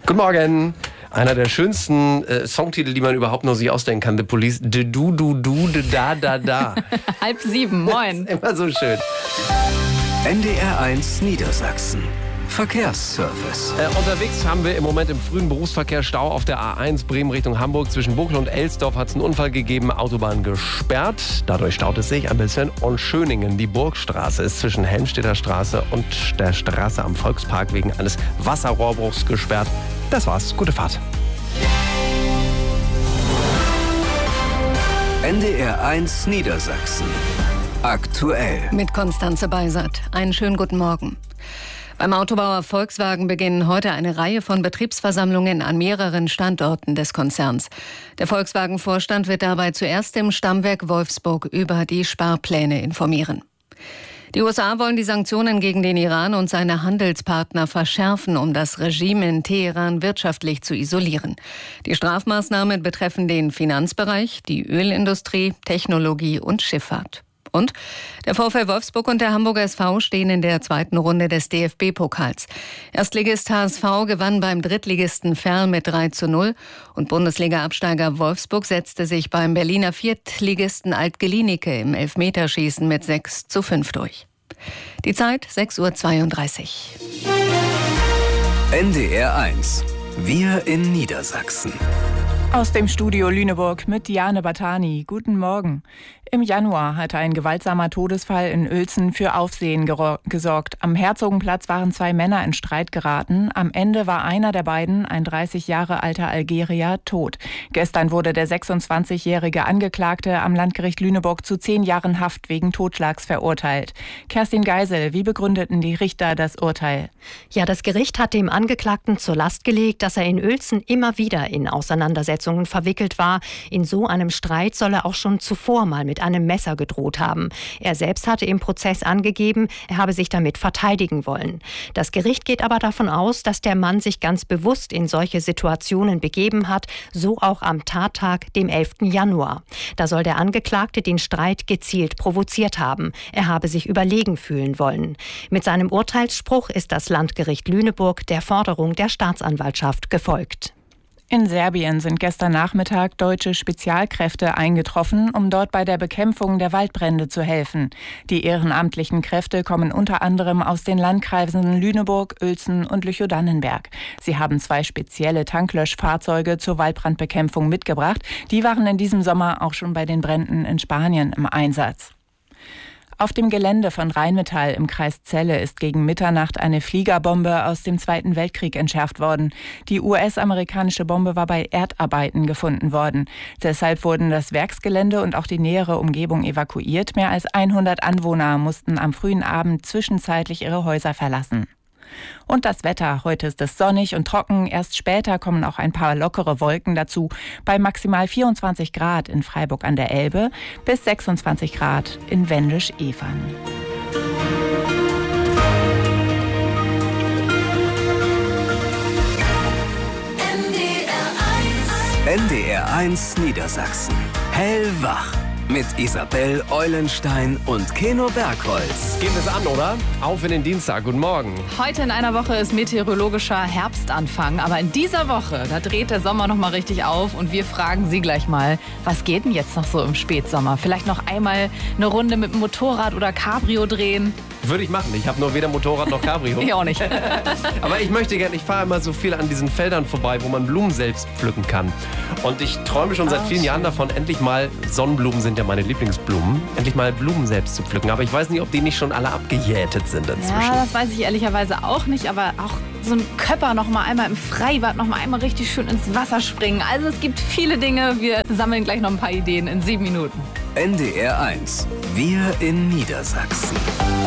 Guten Morgen. Einer der schönsten Songtitel, die man überhaupt noch sich ausdenken kann. The Police. De du, de da, da, da. 6:30, moin. Das ist immer so schön. NDR 1 Niedersachsen. Verkehrsservice. Unterwegs haben wir im Moment im frühen Berufsverkehr Stau auf der A1 Bremen Richtung Hamburg. Zwischen Buchel und Elsdorf hat es einen Unfall gegeben, Autobahn gesperrt. Dadurch staut es sich ein bisschen. Und Schöningen, die Burgstraße, ist zwischen Helmstedter Straße und der Straße am Volkspark wegen eines Wasserrohrbruchs gesperrt. Das war's, gute Fahrt. NDR 1 Niedersachsen. Aktuell. Mit Konstanze Beisert. Einen schönen guten Morgen. Beim Autobauer Volkswagen beginnen heute eine Reihe von Betriebsversammlungen an mehreren Standorten des Konzerns. Der Volkswagen-Vorstand wird dabei zuerst im Stammwerk Wolfsburg über die Sparpläne informieren. Die USA wollen die Sanktionen gegen den Iran und seine Handelspartner verschärfen, um das Regime in Teheran wirtschaftlich zu isolieren. Die Strafmaßnahmen betreffen den Finanzbereich, die Ölindustrie, Technologie und Schifffahrt. Und der VfL Wolfsburg und der Hamburger SV stehen in der zweiten Runde des DFB-Pokals. Erstligist HSV gewann beim Drittligisten Verl mit 3:0 und Bundesliga-Absteiger Wolfsburg setzte sich beim Berliner Viertligisten Alt-Gelinike im Elfmeterschießen mit 6:5 durch. Die Zeit 6:32 Uhr. NDR 1. Wir in Niedersachsen. Aus dem Studio Lüneburg mit Diane Batani. Guten Morgen. Im Januar hatte ein gewaltsamer Todesfall in Uelzen für Aufsehen gesorgt. Am Herzogenplatz waren 2 Männer in Streit geraten. Am Ende war einer der beiden, ein 30 Jahre alter Algerier, tot. Gestern wurde der 26-jährige Angeklagte am Landgericht Lüneburg zu 10 Jahren Haft wegen Totschlags verurteilt. Kerstin Geisel, wie begründeten die Richter das Urteil? Ja, das Gericht hat dem Angeklagten zur Last gelegt, dass er in Uelzen immer wieder in Auseinandersetzungen verwickelt war. In so einem Streit soll er auch schon zuvor mal mit einem Messer gedroht haben. Er selbst hatte im Prozess angegeben, er habe sich damit verteidigen wollen. Das Gericht geht aber davon aus, dass der Mann sich ganz bewusst in solche Situationen begeben hat, so auch am Tattag, dem 11. Januar. Da soll der Angeklagte den Streit gezielt provoziert haben. Er habe sich überlegen fühlen wollen. Mit seinem Urteilsspruch ist das Landgericht Lüneburg der Forderung der Staatsanwaltschaft gefolgt. In Serbien sind gestern Nachmittag deutsche Spezialkräfte eingetroffen, um dort bei der Bekämpfung der Waldbrände zu helfen. Die ehrenamtlichen Kräfte kommen unter anderem aus den Landkreisen Lüneburg, Uelzen und Lüchow-Dannenberg. Sie haben 2 spezielle Tanklöschfahrzeuge zur Waldbrandbekämpfung mitgebracht. Die waren in diesem Sommer auch schon bei den Bränden in Spanien im Einsatz. Auf dem Gelände von Rheinmetall im Kreis Celle ist gegen Mitternacht eine Fliegerbombe aus dem Zweiten Weltkrieg entschärft worden. Die US-amerikanische Bombe war bei Erdarbeiten gefunden worden. Deshalb wurden das Werksgelände und auch die nähere Umgebung evakuiert. Mehr als 100 Anwohner mussten am frühen Abend zwischenzeitlich ihre Häuser verlassen. Und das Wetter. Heute ist es sonnig und trocken. Erst später kommen auch ein paar lockere Wolken dazu. Bei maximal 24 Grad in Freiburg an der Elbe bis 26 Grad in Wendisch-Evern. NDR 1 Niedersachsen. Hellwach. Mit Isabel Eulenstein und Keno Bergholz. Gehen wir es an, oder? Auf in den Dienstag. Guten Morgen. Heute in einer Woche ist meteorologischer Herbstanfang. Aber in dieser Woche, da dreht der Sommer noch mal richtig auf. Und wir fragen Sie gleich mal, was geht denn jetzt noch so im Spätsommer? Vielleicht noch einmal eine Runde mit dem Motorrad oder Cabrio drehen? Würde ich machen. Ich habe nur weder Motorrad noch Cabrio. Ich auch nicht. Aber ich möchte gerne, ich fahre immer so viel an diesen Feldern vorbei, wo man Blumen selbst pflücken kann. Und ich träume schon seit vielen Jahren davon, endlich mal, Sonnenblumen sind ja meine Lieblingsblumen, endlich mal Blumen selbst zu pflücken. Aber ich weiß nicht, ob die nicht schon alle abgejätet sind inzwischen. Ja, das weiß ich ehrlicherweise auch nicht. Aber auch so ein Köpper noch mal einmal im Freibad, noch mal einmal richtig schön ins Wasser springen. Also es gibt viele Dinge. Wir sammeln gleich noch ein paar Ideen in 7 Minuten. NDR 1. Wir in Niedersachsen.